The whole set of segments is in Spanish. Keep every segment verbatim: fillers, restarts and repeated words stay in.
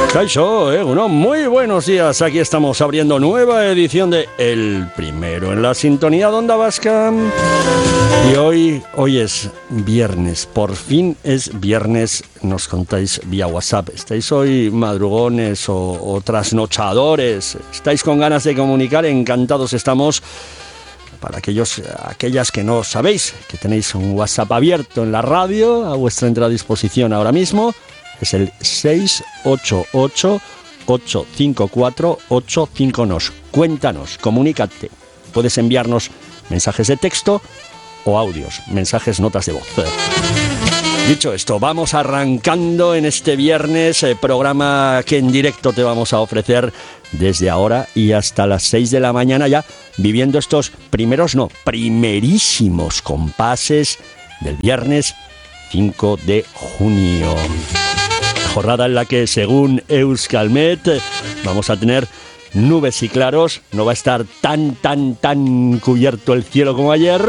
Kaixo, eh, uno, muy buenos días. Aquí estamos abriendo nueva edición de El Primero en la sintonía de Onda Vasca. Y hoy, hoy es viernes, por fin es viernes. Nos contáis vía WhatsApp. ¿Estáis hoy madrugones o, o trasnochadores? ¿Estáis con ganas de comunicar? Encantados estamos. Para aquellos, aquellas que no sabéis, que tenéis un WhatsApp abierto en la radio, a vuestra entera disposición ahora mismo, es el seis ocho ocho, ocho cinco cuatro, ocho cinco dos. Cuéntanos, comunícate. Puedes enviarnos mensajes de texto o audios, mensajes, notas de voz. Dicho esto, vamos arrancando en este viernes, eh, programa que en directo te vamos a ofrecer desde ahora y hasta las seis de la mañana, ya viviendo estos primeros, no, primerísimos compases del viernes cinco de junio. Jornada en la que, según Euskalmet, vamos a tener nubes y claros. No va a estar tan, tan, tan cubierto el cielo como ayer.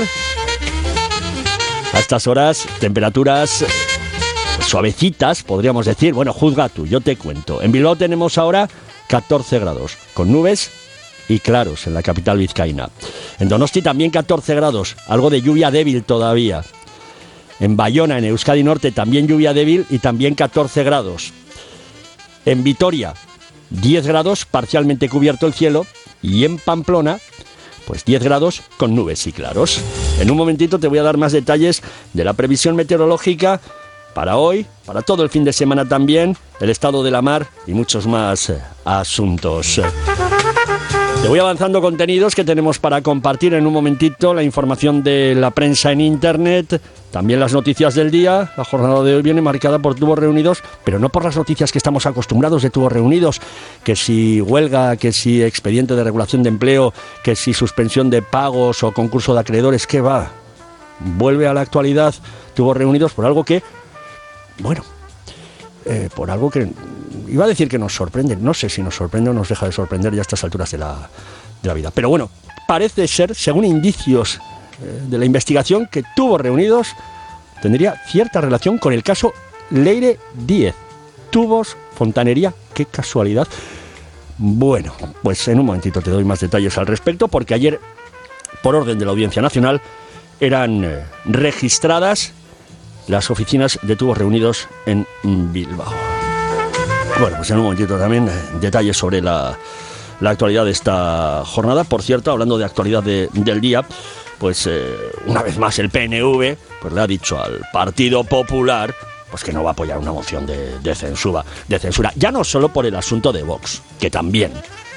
A estas horas, temperaturas suavecitas, podríamos decir. Bueno, juzga tú, yo te cuento. En Bilbao tenemos ahora catorce grados, con nubes y claros en la capital vizcaína. En Donosti también catorce grados, algo de lluvia débil todavía. En Bayona, en Euskadi Norte, también lluvia débil y también catorce grados. En Vitoria, diez grados, parcialmente cubierto el cielo. Y en Pamplona, pues diez grados con nubes y claros. En un momentito te voy a dar más detalles de la previsión meteorológica para hoy, para todo el fin de semana también, el estado de la mar y muchos más eh, asuntos. Te voy avanzando contenidos que tenemos para compartir en un momentito, la información de la prensa en internet, también las noticias del día. La jornada de hoy viene marcada por tubos reunidos, pero no por las noticias que estamos acostumbrados de tubos reunidos, que si huelga, que si expediente de regulación de empleo, que si suspensión de pagos o concurso de acreedores. ¿Qué va? Vuelve a la actualidad tubos reunidos por algo que, bueno, eh, por algo que iba a decir que nos sorprende, no sé si nos sorprende o nos deja de sorprender ya a estas alturas de la, de la vida. Pero bueno, parece ser, según indicios eh, de la investigación, que Tubos Reunidos tendría cierta relación con el caso Leire Díez. Tubos, fontanería, qué casualidad. Bueno, pues en un momentito te doy más detalles al respecto, porque ayer, por orden de la Audiencia Nacional, eran eh, registradas las oficinas de Tubos Reunidos en Bilbao. Bueno, pues en un momentito también eh, detalles sobre la, la actualidad de esta jornada. Por cierto, hablando de actualidad de, del día, pues eh, una vez más el P N V pues le ha dicho al Partido Popular pues que no va a apoyar una moción de, de, censura, de censura. Ya no solo por el asunto de Vox, que también,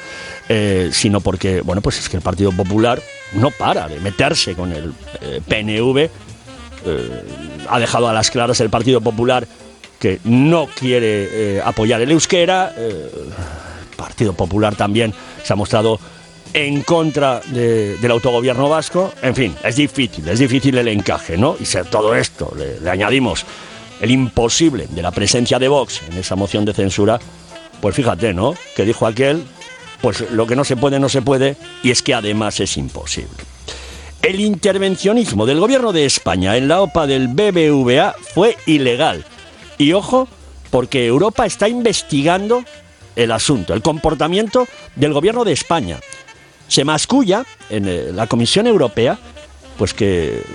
eh, sino porque, bueno, pues es que el Partido Popular no para de meterse con el eh, P N V. Eh, ha dejado a las claras el Partido Popular que no quiere eh, apoyar el euskera. Eh, el Partido Popular también se ha mostrado en contra de, del autogobierno vasco. En fin, es difícil, es difícil el encaje, ¿no? Y si a todo esto le, le añadimos el imposible de la presencia de Vox en esa moción de censura, pues fíjate, ¿no? Que dijo aquel, pues lo que no se puede, no se puede, y es que además es imposible. El intervencionismo del gobierno de España en la OPA del B B V A fue ilegal. Y ojo, porque Europa está investigando el asunto, el comportamiento del gobierno de España. Se masculla en eh, la Comisión Europea, pues que eh,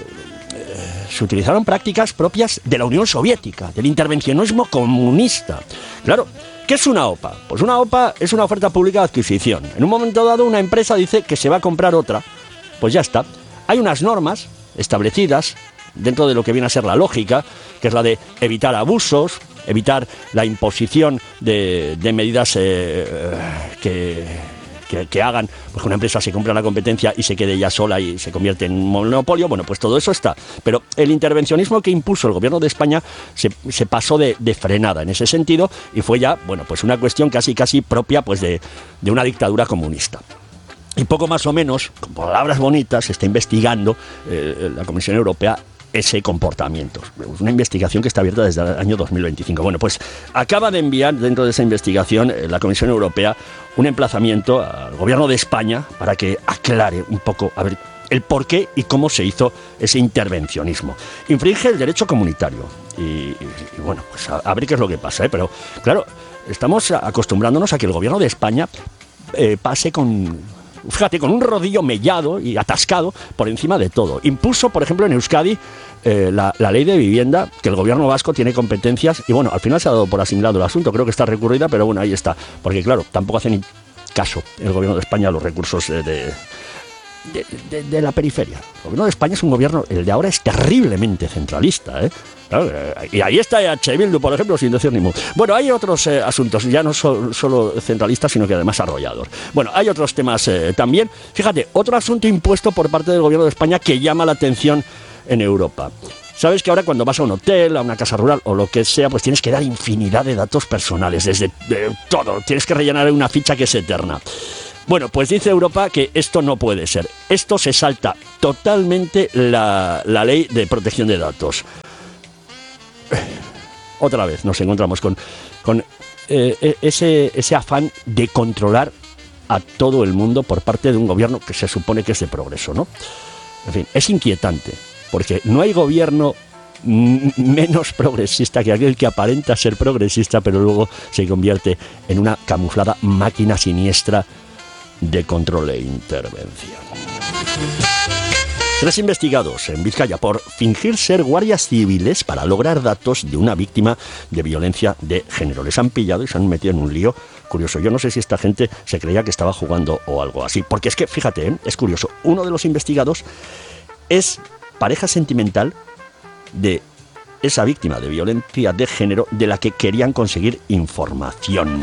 se utilizaron prácticas propias de la Unión Soviética, del intervencionismo comunista. Claro, ¿qué es una OPA? Pues una OPA es una oferta pública de adquisición. En un momento dado una empresa dice que se va a comprar otra, pues ya está. Hay unas normas establecidas dentro de lo que viene a ser la lógica, que es la de evitar abusos, evitar la imposición de, de medidas eh, que, que, que hagan pues que una empresa se compre la competencia y se quede ya sola y se convierte en un monopolio. Bueno, pues todo eso está. Pero el intervencionismo que impuso el gobierno de España se, se pasó de, de frenada en ese sentido y fue ya, bueno, pues una cuestión casi casi propia pues de, de una dictadura comunista. Y poco más o menos, con palabras bonitas, se está investigando eh, la Comisión Europea ese comportamiento. Una investigación que está abierta desde el año dos mil veinticinco. Bueno, pues acaba de enviar dentro de esa investigación eh, la Comisión Europea un emplazamiento al gobierno de España para que aclare un poco, a ver, el por qué y cómo se hizo ese intervencionismo. Infringe el derecho comunitario. Y, y, y bueno, pues a, a ver qué es lo que pasa, ¿eh? Pero, claro, estamos acostumbrándonos a que el gobierno de España eh, pase con, fíjate, con un rodillo mellado y atascado por encima de todo. Impuso, por ejemplo, en Euskadi eh, la, la ley de vivienda, que el gobierno vasco tiene competencias, y bueno, al final se ha dado por asimilado el asunto, creo que está recurrida, pero bueno, ahí está, porque claro, tampoco hace ni caso el gobierno de España a los recursos eh, de... De, de, de la periferia. El gobierno de España es un gobierno, el de ahora es terriblemente centralista, ¿eh? Claro, y ahí está E H Bildu, por ejemplo, sin decir ni mu. Bueno, hay otros eh, asuntos, ya no son solo centralistas, sino que además arrollados. Bueno, hay otros temas eh, también. Fíjate, otro asunto impuesto por parte del gobierno de España que llama la atención en Europa. Sabes que ahora cuando vas a un hotel, a una casa rural o lo que sea, pues tienes que dar infinidad de datos personales, desde eh, todo. Tienes que rellenar una ficha que es eterna. Bueno, pues dice Europa que esto no puede ser. Esto se salta totalmente la, la ley de protección de datos. Otra vez nos encontramos con, con eh, ese, ese afán de controlar a todo el mundo por parte de un gobierno que se supone que es de progreso, ¿no? En fin, es inquietante, porque no hay gobierno menos progresista que aquel que aparenta ser progresista, pero luego se convierte en una camuflada máquina siniestra de control e intervención. Tres investigados en Vizcaya por fingir ser guardias civiles para lograr datos de una víctima de violencia de género. Les han pillado y se han metido en un lío curioso. Yo no sé si esta gente se creía que estaba jugando o algo así, porque es que, fíjate, ¿eh? Es curioso. Uno de los investigados es pareja sentimental de esa víctima de violencia de género de la que querían conseguir información.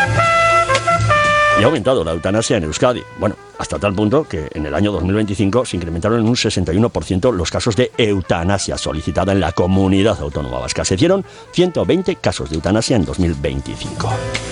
Y ha aumentado la eutanasia en Euskadi. Bueno, hasta tal punto que en el año dos mil veinticinco se incrementaron en un sesenta y uno por ciento los casos de eutanasia solicitada en la comunidad autónoma vasca. Se hicieron ciento veinte casos de eutanasia en dos mil veinticinco.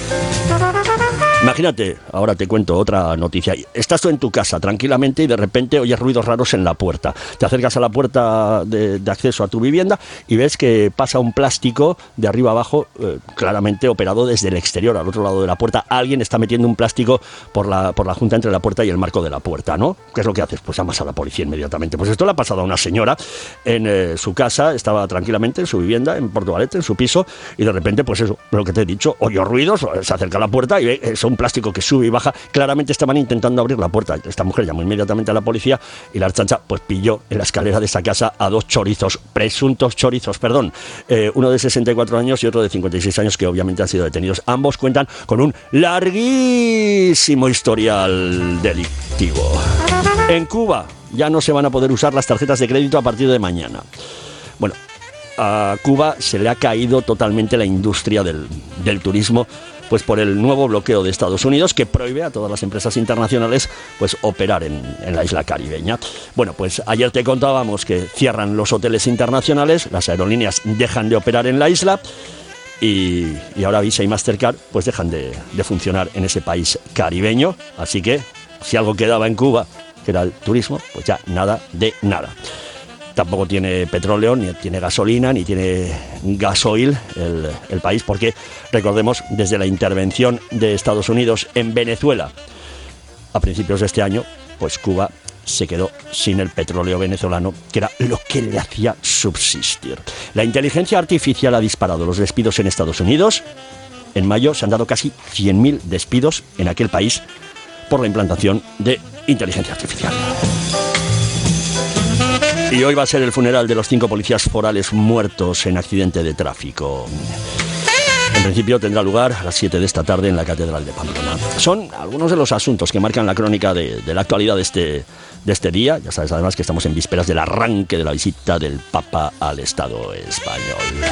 Imagínate, ahora te cuento otra noticia. Estás tú en tu casa tranquilamente y de repente oyes ruidos raros en la puerta. Te acercas a la puerta de, de acceso a tu vivienda y ves que pasa un plástico de arriba abajo, eh, claramente operado desde el exterior, al otro lado de la puerta. Alguien está metiendo un plástico por la, por la junta entre la puerta y el marco de la puerta, ¿no? ¿Qué es lo que haces? Pues llamas a la policía inmediatamente. Pues esto le ha pasado a una señora en eh, su casa, estaba tranquilamente en su vivienda, en Portugalete, en su piso, y de repente, pues eso, lo que te he dicho, oyó ruidos, se acerca a la puerta y ve eso, un plástico que sube y baja. Claramente estaban intentando abrir la puerta. Esta mujer llamó inmediatamente a la policía y la archancha pues pilló en la escalera de esa casa a dos chorizos, presuntos chorizos, perdón, eh, uno de sesenta y cuatro años y otro de cincuenta y seis años, que obviamente han sido detenidos. Ambos cuentan con un larguísimo historial delictivo. En Cuba ya no se van a poder usar las tarjetas de crédito a partir de mañana. Bueno, a Cuba se le ha caído totalmente la industria del, del turismo, pues por el nuevo bloqueo de Estados Unidos, que prohíbe a todas las empresas internacionales pues operar en, en la isla caribeña. Bueno, pues ayer te contábamos que cierran los hoteles internacionales, las aerolíneas dejan de operar en la isla y, y ahora Visa y Mastercard pues dejan de, de funcionar en ese país caribeño. Así que si algo quedaba en Cuba, que era el turismo, pues ya nada de nada. Tampoco tiene petróleo, ni tiene gasolina, ni tiene gasoil el, el país, porque recordemos, desde la intervención de Estados Unidos en Venezuela a principios de este año, pues Cuba se quedó sin el petróleo venezolano, que era lo que le hacía subsistir. La inteligencia artificial ha disparado los despidos en Estados Unidos. En mayo se han dado casi cien mil despidos en aquel país por la implantación de inteligencia artificial. Y hoy va a ser el funeral de los cinco policías forales muertos en accidente de tráfico. En principio tendrá lugar a las siete de esta tarde en la Catedral de Pamplona. Son algunos de los asuntos que marcan la crónica de, de la actualidad de este, de este día. Ya sabes además que estamos en vísperas del arranque de la visita del Papa al Estado español.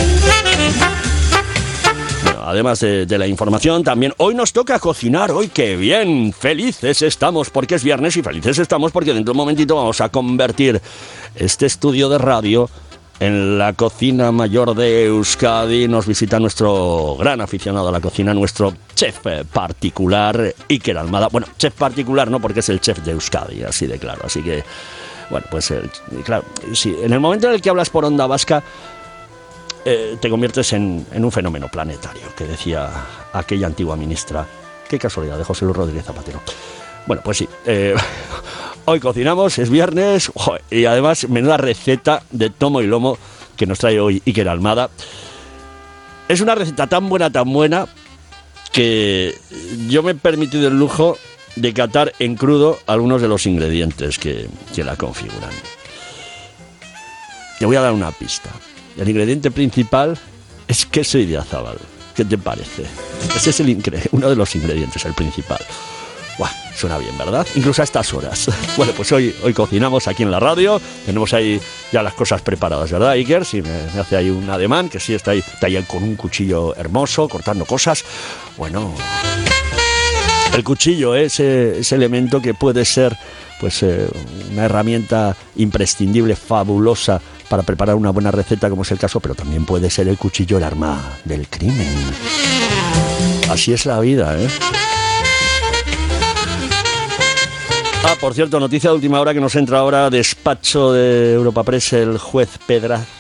Bueno, además de, de la información, también hoy nos toca cocinar. ¡Hoy qué bien! Felices estamos porque es viernes y felices estamos porque dentro de un momentito vamos a convertir este estudio de radio en la cocina mayor de Euskadi. Nos visita nuestro gran aficionado a la cocina, nuestro chef particular, Iker Almada. Bueno, chef particular no, porque es el chef de Euskadi, así de claro. Así que, bueno, pues eh, claro, sí, en el momento en el que hablas por Onda Vasca, eh, te conviertes en, en un fenómeno planetario, que decía aquella antigua ministra. Qué casualidad, de José Luis Rodríguez Zapatero. Bueno, pues sí, eh, hoy cocinamos, es viernes, joder, y además menuda receta de tomo y lomo que nos trae hoy Iker Almada. Es una receta tan buena, tan buena, que yo me he permitido el lujo de catar en crudo algunos de los ingredientes que, que la configuran. Te voy a dar una pista. El ingrediente principal es queso idiazábal. ¿Qué te parece? Ese es el ingre- uno de los ingredientes, el principal. Buah, suena bien, ¿verdad? Incluso a estas horas. Bueno, pues hoy, hoy cocinamos aquí en la radio. Tenemos ahí ya las cosas preparadas, ¿verdad, Iker? Sí, me, me hace ahí un ademán, que sí, está ahí, está ahí con un cuchillo hermoso, cortando cosas. Bueno, el cuchillo es eh, ese elemento que puede ser pues eh, una herramienta imprescindible, fabulosa, para preparar una buena receta, como es el caso, pero también puede ser el cuchillo el arma del crimen. Así es la vida, ¿eh? Ah, por cierto, noticia de última hora que nos entra ahora, despacho de Europa Press, el juez Pedraza